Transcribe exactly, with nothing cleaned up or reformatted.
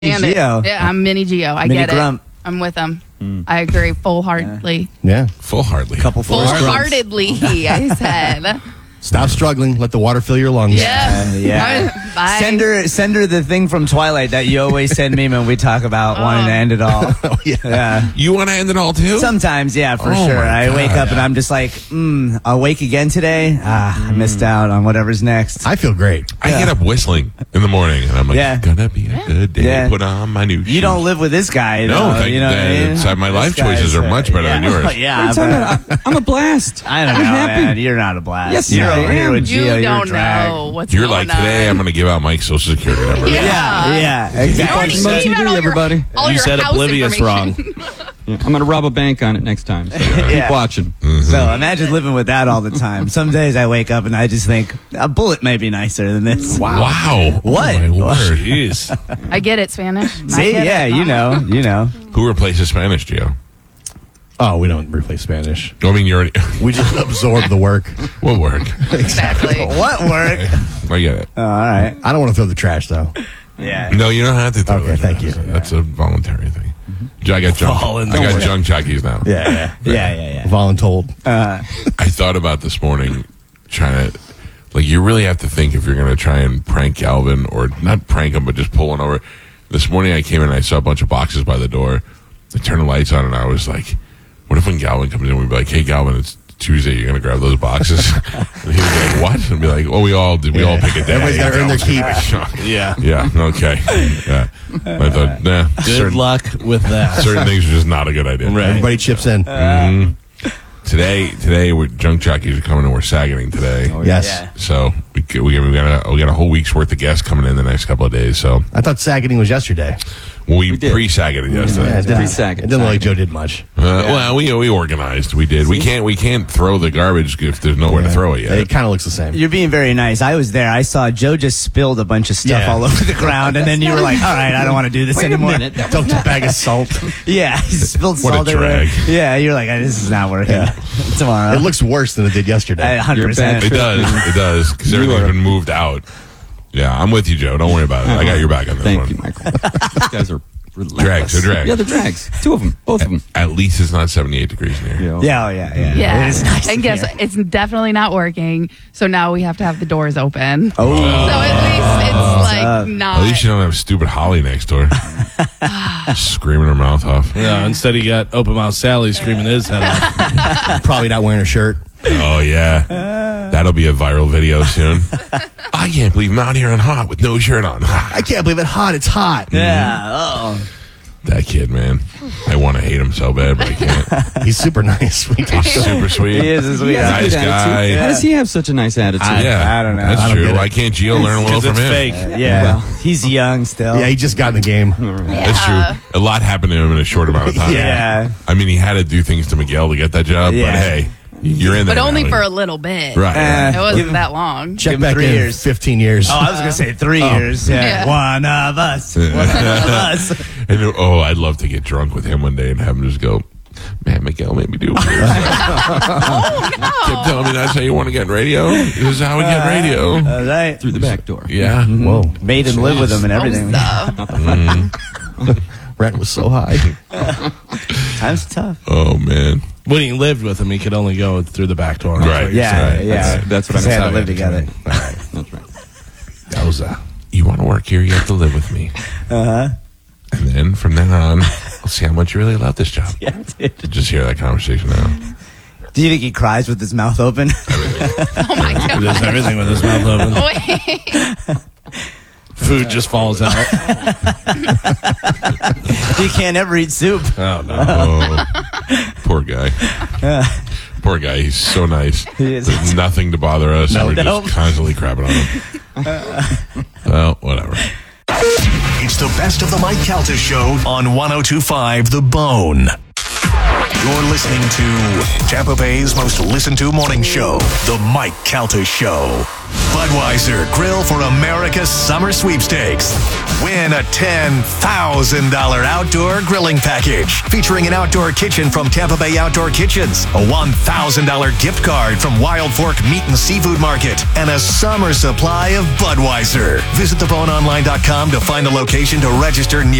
And it- Geo. Yeah, I'm mini Geo. I Mini get grump. it. I'm with him. I agree full-heartedly. Yeah. Full-heartedly. Couple full grumps. Full-heartedly, I said. Stop struggling. Let the water fill your lungs. Yeah. Uh, yeah. Bye. Send her, send her the thing from Twilight that you always send me when we talk about wanting to end it all. Oh, yeah. Yeah. You want to end it all too? Sometimes, yeah, for Oh, sure. my I wake God. up and I'm just like, mm, awake again today? Ah, I missed out on whatever's next. I feel great. I get up whistling in the morning, and I'm like, Yeah. it's gonna be a good day. Yeah. Put on my new shoes. You don't live with this guy. No, though, thank- you know what I mean? it's- my life This choices guy's, are much better yeah. than yours. Yeah, What are you talking but about? I'm a blast. I don't I'm know, happy. man. You're not a blast. Yes, you're I over here am. with You Gio. You're don't a drag. know what's You're going like, today on. I'm going to give out Mike's social security number. Yeah. Yeah, yeah, You exactly. already Watch Mo gave T V, out all your- everybody. all You your said house oblivious information. Yeah, I'm going to rob a bank on it next time. So Yeah. keep watching. So imagine living with that all the time. Some days I wake up and I just think a bullet may be nicer than this. Wow. What? Oh, my word. Jeez. I get it, Spanish. I See, get yeah, it. you know, you know. Who replaces Spanish, Gio? Oh, we don't replace Spanish. I mean, you already. We just absorb the work. What work? Exactly. What work? I get it. Oh, all right. I don't want to throw the trash, though. Yeah. No, you don't have to. Throw Okay, those thank out. you. That's a voluntary thing. I got junk. Volun- I got Don't worry. junk jockeys now. Yeah, yeah. Yeah, yeah, yeah. Voluntold. I thought about this morning trying to, like, you really have to think if you're going to try and prank Galvin, or not prank him, but just pull one over. This morning I came in and I saw a bunch of boxes by the door. I turned the lights on and I was like, what if when Galvin comes in, we'd be like, hey, Galvin, it's Tuesday, you're going to grab those boxes? And he'd be like, what? And be like, oh, we all did. We all pick a day. Everybody's gotta earn their Galvin's gonna keep. be shocked. Yeah. Yeah, okay. Yeah. I thought, nah, Good certain, luck with that. certain things are just not a good idea. Right. Everybody chips in. Today, today, we're, junk jockeys are coming and we're sagging today. yes. Yeah. So we we, we got a we got a whole week's worth of guests coming in the next couple of days. So I thought sagging was yesterday. well, we, did. pre-sagged it yesterday. Yeah, it didn't, Pre-sagging. it didn't look like Joe did much. Uh, well, we we organized. We did. We can't we can't throw the garbage if there's nowhere to throw it yet. It kind of looks the same. You're being very nice. I was there. I saw Joe just spilled a bunch of stuff Yeah. all over the ground, and then you were like, all right, I don't want to do this Wait a anymore. minute. That Dumped a bag of salt. Yeah, he spilled What a salt everywhere. drag. Yeah, you're like, this is not working. Yeah. Tomorrow. It looks worse than it did yesterday. one hundred percent. It does. It does because everything's been moved out. Yeah, I'm with you, Joe. Don't worry about it. I got your back on this Thank one. you, Michael. These guys are relentless. Drags, they're drags. Yeah, they're drags. Two of them. Both of them. At least it's not seventy-eight degrees in here. Yeah, oh, yeah, yeah. Yeah. It is nice and in guess here. it's definitely not working. So now we have to have the doors open. Oh, So at least it's like up? not. At least you don't have stupid Holly next door, screaming her mouth off. Yeah, instead he got open mouth Sally screaming his head off. Probably not wearing a shirt. Oh yeah, that'll be a viral video soon. I can't believe I'm out here on hot with no shirt on. I can't believe it hot. It's hot. yeah. Oh. That kid, man. I want to hate him so bad, but I can't. He's super nice. We talked He's to him. super sweet. He is a sweet has a Nice good guy. attitude. How does he have such a nice attitude? I, yeah, I don't know. That's I don't true. get it. Why can't Gio learn a little Because from it's him? fake. Yeah. Well. He's young still. Yeah, he just got in the game. That's true. A lot happened to him in a short amount of time. Yeah. I mean, he had to do things to Miguel to get that job, Yeah. but hey, you're in there. but only now. for a little bit. Right. Uh, It wasn't Give him- that long. Check Give him back three in years. fifteen years. Oh, I was gonna say three years. Yeah. Yeah. One of us. One of us. And, oh, I'd love to get drunk with him one day and have him just go, man, Miguel made me do weird stuff. Kept telling me that's how you want to get radio. This is how we get radio. All right. Through the back door. Yeah. Whoa. Made him live with him and everything. Stuff. Rent was so high. Times tough. Oh, man. When he lived with him, he could only go through the back door. Right. Yeah, Right. yeah. That's- that's what I'm They had to saying. live together. That's right. That was uh, You want to work here, you have to live with me. Uh huh. And then from then on, I'll see how much you really love this job. Yeah, dude. Just hear that conversation now. Do you think he cries with his mouth open? Oh my He god. does everything with his mouth open. Wait. Food just falls out. He can't ever eat soup. Oh, no. Oh, poor guy. Poor guy. He's so nice. He is. There's nothing to bother us. No, and we're no. just constantly crapping on him. Well, whatever. It's the best of the Mike Calta Show on one oh two point five The Bone. You're listening to Tampa Bay's most listened to morning show, The Mike Calta Show. Budweiser Grill for America's Summer Sweepstakes. Win a ten thousand dollars outdoor grilling package featuring an outdoor kitchen from Tampa Bay Outdoor Kitchens, a one thousand dollars gift card from Wild Fork Meat and Seafood Market, and a summer supply of Budweiser. Visit the bone online dot com to find a location to register near